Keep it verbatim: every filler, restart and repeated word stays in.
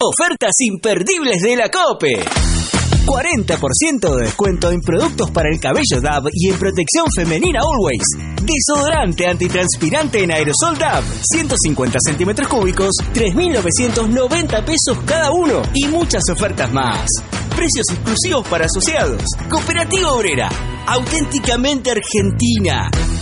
Ofertas imperdibles de la COPE. cuarenta por ciento de descuento en productos para el cabello Dove y en protección femenina Always. Desodorante antitranspirante en aerosol Dove, ciento cincuenta centímetros cúbicos, tres mil novecientos noventa pesos cada uno y muchas ofertas más. Precios exclusivos para asociados. Cooperativa Obrera, auténticamente argentina.